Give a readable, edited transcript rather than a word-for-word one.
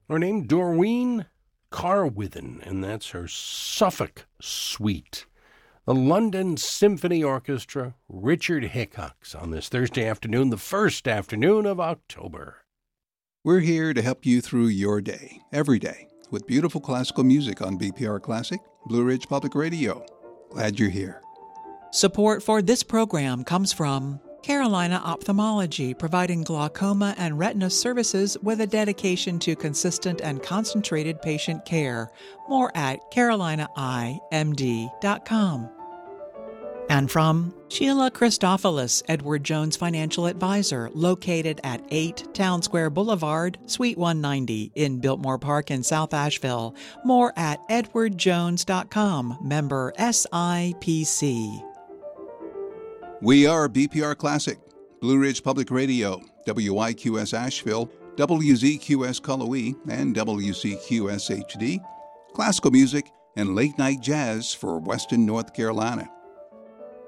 Her name, Doreen Carwithen, and that's her Suffolk Suite. The London Symphony Orchestra, Richard Hickox, on this Thursday afternoon, the first afternoon of October. We're here to help you through your day, every day, with beautiful classical music on BPR Classic, Blue Ridge Public Radio. Glad you're here. Support for this program comes from Carolina Ophthalmology, providing glaucoma and retina services with a dedication to consistent and concentrated patient care. More at carolinaimd.com. And from Sheila Christophilus, Edward Jones Financial Advisor, located at 8 Town Square Boulevard, Suite 190 in Biltmore Park in South Asheville. More at edwardjones.com, member SIPC. We are BPR Classic, Blue Ridge Public Radio, WIQS Asheville, WZQS Cullowhee, and WCQS HD, classical music and late-night jazz for Western North Carolina.